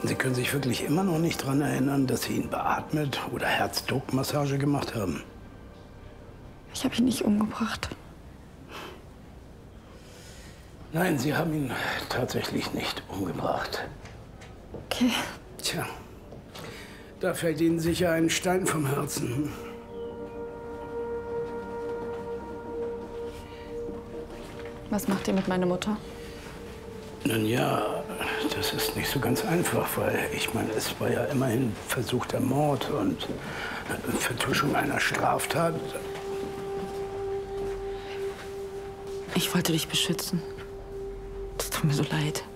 Sie können sich wirklich immer noch nicht daran erinnern, dass Sie ihn beatmet oder Herzdruckmassage gemacht haben? Ich habe ihn nicht umgebracht. Nein, Sie haben ihn tatsächlich nicht umgebracht. Okay. Tja, da fällt Ihnen sicher ein Stein vom Herzen. Was macht ihr mit meiner Mutter? Nun ja, das ist nicht so ganz einfach, weil ich meine, es war ja immerhin versuchter Mord und Vertuschung einer Straftat. Ich wollte dich beschützen. Es tut mir so leid.